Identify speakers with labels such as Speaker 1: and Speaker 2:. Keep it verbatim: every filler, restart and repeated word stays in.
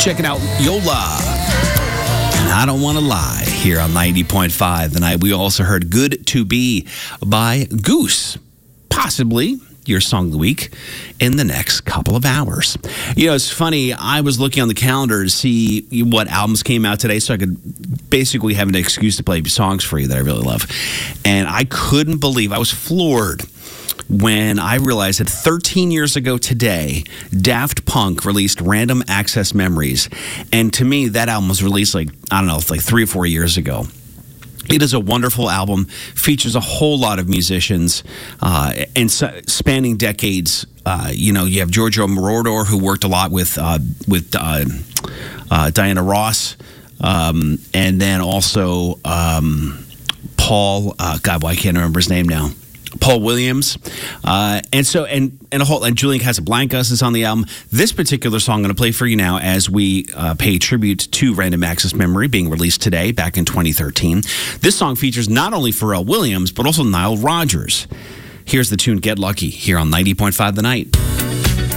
Speaker 1: Checking out Yola. And I Don't Want to Lie here on ninety point five The Night. We also heard Good to Be by Goose. Possibly your song of the week in the next couple of hours. You know, it's funny. I was looking on the calendar to see what albums came out today so I could basically have an excuse to play songs for you that I really love. And I couldn't believe, I was floored when I realized that thirteen years ago today, Daft Punk released Random Access Memories. And to me, that album was released like, I don't know, like three or four years ago. It is a wonderful album, features a whole lot of musicians, uh, and so, spanning decades. Uh, you know, you have Giorgio Moroder, who worked a lot with uh, with uh, uh, Diana Ross, um, and then also um, Paul. Uh, God, why can't I remember his name now? Paul Williams, uh, and so and and a whole and Julian Casablancas is on the album. This particular song I'm going to play for you now as we uh, pay tribute to Random Access Memory being released today, back in twenty thirteen. This song features not only Pharrell Williams but also Nile Rodgers. Here's the tune "Get Lucky" here on ninety point five The Night.